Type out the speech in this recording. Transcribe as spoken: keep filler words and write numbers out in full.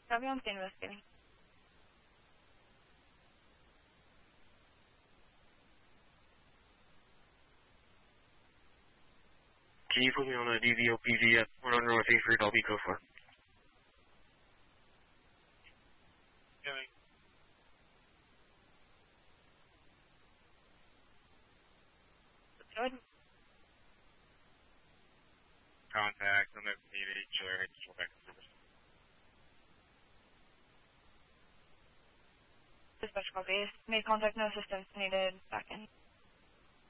Probably on scene investigating. Can you put me on a D V O P V at one hundred North eighth Street? I'll be code four. Going. Good. Contact on the P V, killer, additional back service. Dispatch copy. Made contact, no assistance needed. Back in.